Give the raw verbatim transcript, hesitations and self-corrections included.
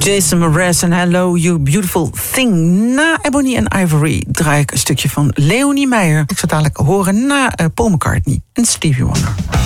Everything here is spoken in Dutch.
Jason Mraz en Hello You Beautiful Thing. Na Ebony and Ivory draai ik een stukje van Leonie Meijer. Ik zal dadelijk horen na uh, Paul McCartney en Stevie Wonder.